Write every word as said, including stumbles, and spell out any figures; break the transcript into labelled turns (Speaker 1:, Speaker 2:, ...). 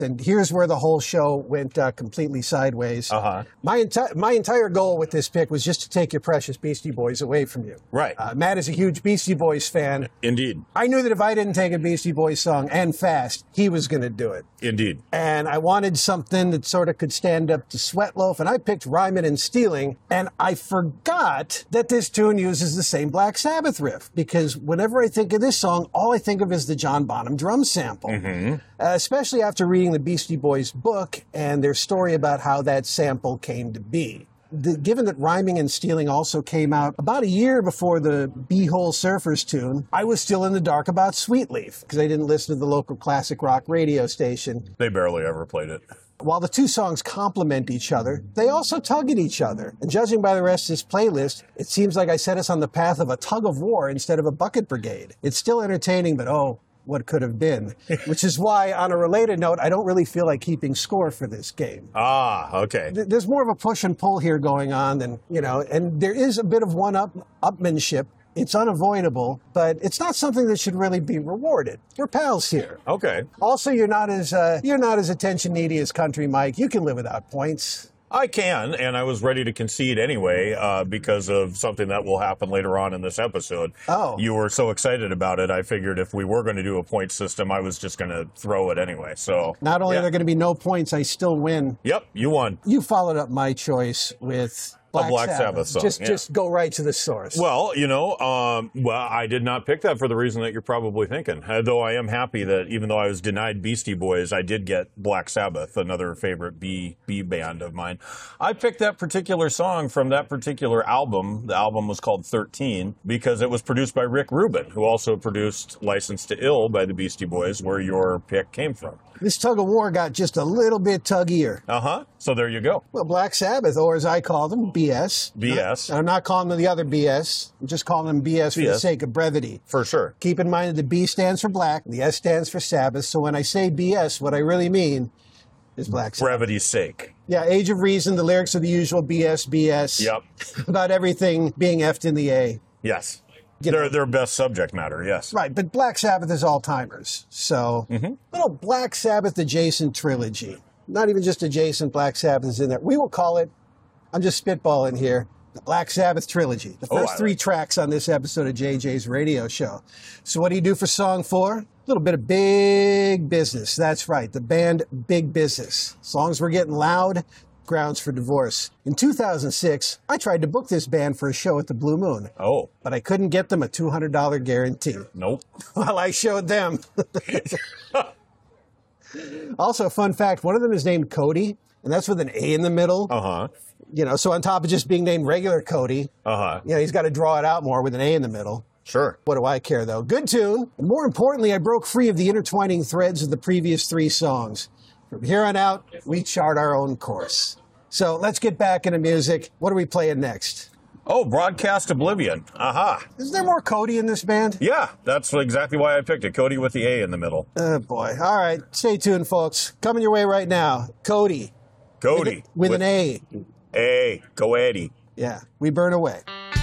Speaker 1: And here's where the whole show went uh, completely sideways.
Speaker 2: Uh-huh.
Speaker 1: My, enti- my entire goal with this pick was just to take your precious Beastie Boys away from you.
Speaker 2: Right.
Speaker 1: Uh, Matt is a huge Beastie Boys fan.
Speaker 2: Indeed.
Speaker 1: I knew that if I didn't take a Beastie Boys song, and fast, he was going to do it.
Speaker 2: Indeed.
Speaker 1: And I wanted something that sort of could stand up to Sweatloaf, and I picked Rhymin' and Stealing, and I forgot that this tune uses the same Black Sabbath riff, because whenever I think of this song, all I think of is the John Bonham drum sample.
Speaker 2: Mm-hmm.
Speaker 1: Uh, especially after reading the Beastie Boys book and their story about how that sample came to be. The, given that Rhyming and Stealing also came out about a year before the Beehole Surfers tune, I was still in the dark about Sweetleaf, because I didn't listen to the local classic rock radio station.
Speaker 2: They barely ever played it.
Speaker 1: While the two songs complement each other, they also tug at each other. And judging by the rest of this playlist, it seems like I set us on the path of a tug of war instead of a bucket brigade. It's still entertaining, but oh, what could have been, which is why, on a related note, I don't really feel like keeping score for this game.
Speaker 2: Ah, okay.
Speaker 1: There's more of a push and pull here going on than, you know, and there is a bit of one-upmanship. It's unavoidable, but it's not something that should really be rewarded. We're pals here.
Speaker 2: Okay.
Speaker 1: Also, you're not as uh, you're not as attention needy as Country Mike. You can live without points.
Speaker 2: I can, and I was ready to concede anyway uh, because of something that will happen later on in this episode.
Speaker 1: Oh.
Speaker 2: You were so excited about it, I figured if we were going to do a point system, I was just going to throw it anyway. So
Speaker 1: not only
Speaker 2: yeah.
Speaker 1: are there going to be no points, I still win.
Speaker 2: Yep, you won.
Speaker 1: You followed up my choice with Black,
Speaker 2: a Black Sabbath,
Speaker 1: Sabbath
Speaker 2: song.
Speaker 1: Just,
Speaker 2: yeah.
Speaker 1: just go right to the source.
Speaker 2: Well, you know, um, well, I did not pick that for the reason that you're probably thinking. Uh, though I am happy that even though I was denied Beastie Boys, I did get Black Sabbath, another favorite B B band of mine. I picked that particular song from that particular album. The album was called thirteen because it was produced by Rick Rubin, who also produced License to Ill by the Beastie Boys, where your pick came from.
Speaker 1: This tug of war got just a little bit tuggier.
Speaker 2: Uh-huh. So there you go.
Speaker 1: Well, Black Sabbath, or as I call them, B S.
Speaker 2: B S.
Speaker 1: And I'm not calling them the other B S. I'm just calling them B S for
Speaker 2: B S.
Speaker 1: the sake of brevity.
Speaker 2: For sure.
Speaker 1: Keep in mind that the B stands for Black, the S stands for Sabbath. So when I say B S, what I really mean is Black Sabbath.
Speaker 2: Brevity's sake.
Speaker 1: Yeah, Age of Reason, the lyrics are the usual B S, B S.
Speaker 2: Yep.
Speaker 1: About everything being F'd in the A.
Speaker 2: Yes.
Speaker 1: You
Speaker 2: Their,
Speaker 1: know.
Speaker 2: their best subject matter, yes.
Speaker 1: Right, but Black Sabbath is all-timers. So,
Speaker 2: Mm-hmm.
Speaker 1: little Black Sabbath adjacent trilogy. Not even just adjacent, Black Sabbath is in there. We will call it, I'm just spitballing here, the Black Sabbath trilogy. The
Speaker 2: Oh,
Speaker 1: first
Speaker 2: I
Speaker 1: three
Speaker 2: like
Speaker 1: tracks on this episode of J J's radio show. So what do you do for song four? A little bit of Big Business. That's right, the band Big Business. Songs were getting loud, grounds for divorce. In two thousand six, I tried to book this band for a show at the Blue Moon,
Speaker 2: Oh,
Speaker 1: but I couldn't get them a two hundred dollars guarantee.
Speaker 2: nope.
Speaker 1: Well, I showed them. Also, fun fact, one of them is named Cody, and that's with an A in the middle.
Speaker 2: Uh-huh.
Speaker 1: You know, so on top of just being named regular Cody,
Speaker 2: Uh-huh.
Speaker 1: you know, he's got to draw it out more with an A in the middle.
Speaker 2: Sure.
Speaker 1: What do I care, though? Good tune. And more importantly, I broke free of the intertwining threads of the previous three songs. From here on out, we chart our own course. So let's get back into music. What are we playing next?
Speaker 2: Oh, Broadcast Oblivion. Aha.
Speaker 1: Is there more Cody in this band?
Speaker 2: Yeah, that's exactly why I picked it. Cody with the A in the middle.
Speaker 1: Oh, boy. All right. Stay tuned, folks. Coming your way right now. Cody.
Speaker 2: Cody.
Speaker 1: With, with an A.
Speaker 2: A. Go Eddie.
Speaker 1: Yeah. We burn away.